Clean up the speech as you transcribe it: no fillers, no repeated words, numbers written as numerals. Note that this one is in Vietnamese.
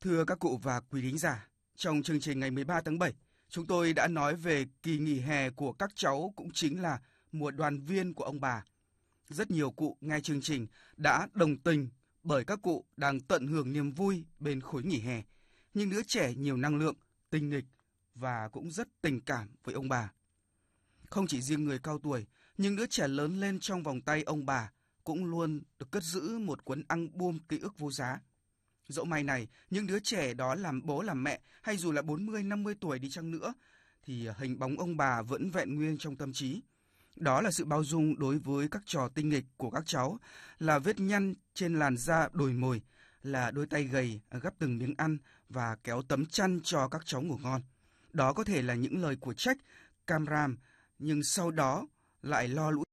Thưa các cụ và quý thính giả, trong chương trình ngày 13 tháng 7, chúng tôi đã nói về kỳ nghỉ hè của các cháu cũng chính là mùa đoàn viên của ông bà. Rất nhiều cụ nghe chương trình đã đồng tình bởi các cụ đang tận hưởng niềm vui bên khối nghỉ hè. Nhưng đứa trẻ nhiều năng lượng, tinh nghịch và cũng rất tình cảm với ông bà. Không chỉ riêng người cao tuổi, nhưng đứa trẻ lớn lên trong vòng tay ông bà cũng luôn được cất giữ một cuốn album ký ức vô giá. Dẫu may này, những đứa trẻ đó làm bố làm mẹ hay dù là 40-50 tuổi đi chăng nữa thì hình bóng ông bà vẫn vẹn nguyên trong tâm trí. Đó là sự bao dung đối với các trò tinh nghịch của các cháu, là vết nhăn trên làn da đồi mồi, là đôi tay gầy gắp từng miếng ăn và kéo tấm chăn cho các cháu ngủ ngon. Đó có thể là những lời của trách, cam ram, nhưng sau đó lại lo lũ